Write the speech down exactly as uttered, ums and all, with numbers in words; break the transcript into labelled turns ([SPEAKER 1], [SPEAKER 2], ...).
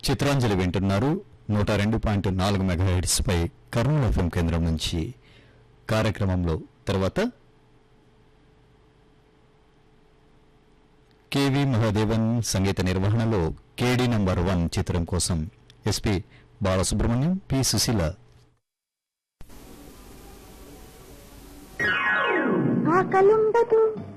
[SPEAKER 1] చిత్రాంజలి వింటున్నారు నూట రెండు పాయింట్ నాలుగు మెగాహెర్ట్జ్ పై కర్నూలు ఎఫ్ఎం కేంద్రం నుంచి. కార్యక్రమంలో తర్వాత కెవి మహాదేవన్ సంగీత నిర్వహణలో కేడీ నంబర్ వన్ చిత్రం కోసం ఎస్పి బాలసుబ్రహ్మణ్యం, పి సుశీల.
[SPEAKER 2] ఆకలుండదు